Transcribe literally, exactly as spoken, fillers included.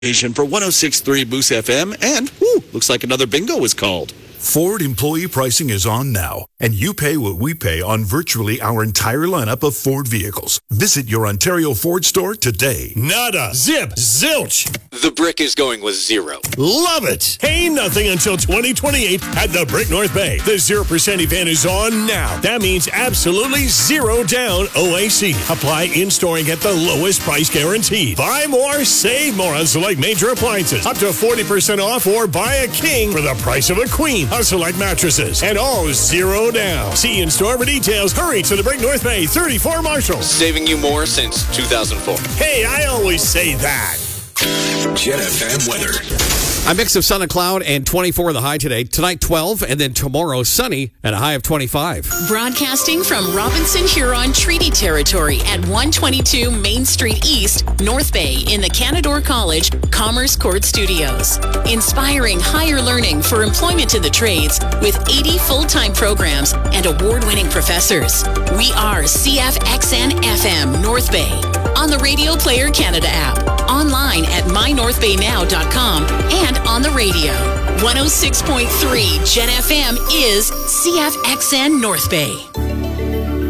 station for one oh six point three Moose F M, and whew, looks like another bingo was called. Ford employee pricing is on now, and you pay what we pay on virtually our entire lineup of Ford vehicles. Visit your Ontario Ford store today. Nada. Zip. Zilch. The Brick is going with zero. Love it. Pay nothing until twenty twenty-eight at the Brick North Bay. The zero percent event is on now. That means absolutely zero down O A C. Apply in-store and get the lowest price guaranteed. Buy more, save more on select major appliances. Up to forty percent off or buy a king for the price of a queen on select mattresses. And all zero down. See in-store for details. Hurry to the Brick North Bay, thirty-four Marshall. Saving you more since two thousand four. Hey, I always say that. Jet F M weather. A mix of sun and cloud and twenty-four the high today. Tonight, twelve, and then tomorrow, sunny and a high of twenty-five. Broadcasting from Robinson Huron Treaty Territory at one twenty-two Main Street East, North Bay in the Canadore College Commerce Court Studios. Inspiring higher learning for employment in the trades with eighty full-time programs and award-winning professors. We are C F X N F M North Bay on the Radio Player Canada app, online at my north bay now dot com, and on the radio. one oh six point three Jet F M is C F X N North Bay.